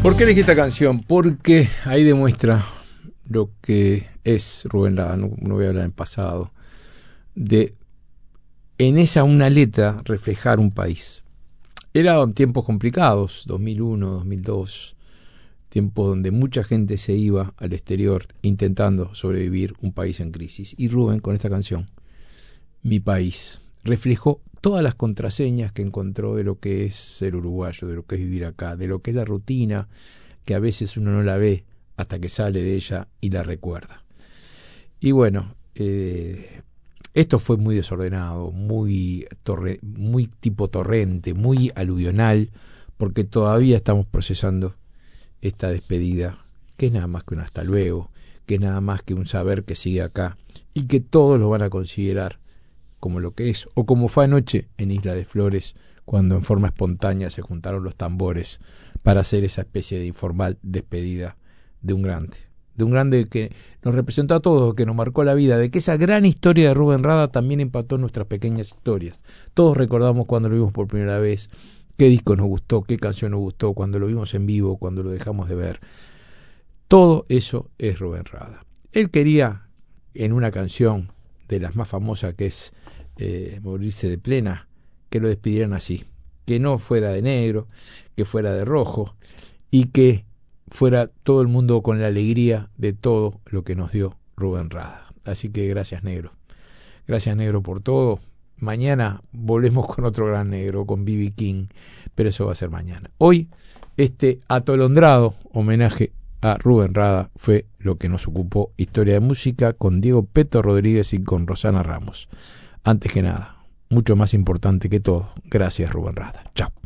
¿Por qué elegí esta canción? Porque ahí demuestra lo que es Rubén Rada. No voy a hablar en pasado. De en esa una letra reflejar un país. Eran tiempos complicados, 2001, 2002, tiempos donde mucha gente se iba al exterior intentando sobrevivir un país en crisis. Y Rubén, con esta canción, Mi País, reflejó todas las contraseñas que encontró de lo que es ser uruguayo, de lo que es vivir acá, de lo que es la rutina, que a veces uno no la ve hasta que sale de ella y la recuerda. Y bueno, esto fue muy desordenado, muy tipo torrente, muy aluvional, porque todavía estamos procesando esta despedida, que es nada más que un hasta luego, que es nada más que un saber que sigue acá, y que todos lo van a considerar como lo que es, o como fue anoche en Isla de Flores, cuando en forma espontánea se juntaron los tambores para hacer esa especie de informal despedida de un grande que nos representó a todos, que nos marcó la vida, de que esa gran historia de Rubén Rada también empató nuestras pequeñas historias. Todos recordamos cuando lo vimos por primera vez, qué disco nos gustó, qué canción nos gustó, cuando lo vimos en vivo, cuando lo dejamos de ver. Todo eso es Rubén Rada. Él quería, en una canción de las más famosas, que es Morirse de Plena, que lo despidieran así, que no fuera de negro, que fuera de rojo, y que fuera todo el mundo con la alegría de todo lo que nos dio Rubén Rada. Así que gracias, negro. Gracias, negro, por todo. Mañana volvemos con otro gran negro, con B.B. King, pero eso va a ser mañana. Hoy, este atolondrado homenaje a Rubén Rada fue lo que nos ocupó Historia de Música con Diego Peto Rodríguez y con Rosana Ramos. Antes que nada, mucho más importante que todo, gracias, Rubén Rada. Chao.